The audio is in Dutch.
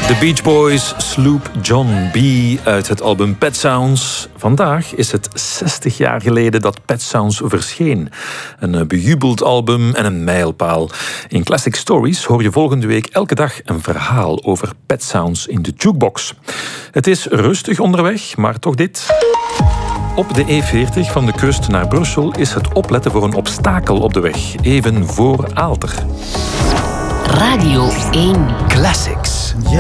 The Beach Boys, Sloop John B. uit het album Pet Sounds. Vandaag is het 60 jaar geleden dat Pet Sounds verscheen. Een bejubeld album en een mijlpaal. In Classic Stories hoor je volgende week elke dag een verhaal over Pet Sounds in de jukebox. Het is rustig onderweg, maar toch dit. Op de E40 van de kust naar Brussel is het opletten voor een obstakel op de weg, even voor Aalter. Radio 1 Classics.